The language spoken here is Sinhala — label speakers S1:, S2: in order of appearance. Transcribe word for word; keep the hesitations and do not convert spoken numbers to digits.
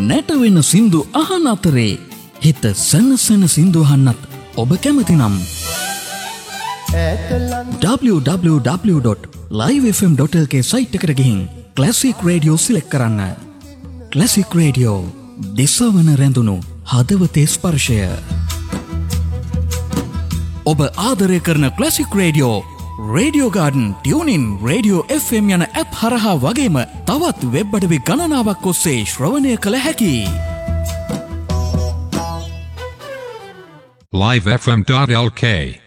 S1: නැටවෙන සින්දු අහන අතරේ හිත සනසන සින්දු අහන්නත් ඔබ කැමති නම් double-u double-u double-u dot live f m dot l k site එකට ගිහින් ක්ලාසික් රේඩියෝ සිලෙක්ට් කරන්න. ක්ලාසික් රේඩියෝ දිසවන රැඳුණු හදවතේ ස්පර්ශය. ඔබ ආදරය කරන classic radio radio garden, tuning, radio F M යන ඇප් හරහා වගේම තවත් වෙබ් අඩවි ගණනාවක් ඔස්සේ ශ්‍රවණය කළ හැකි.
S2: live f m dot l k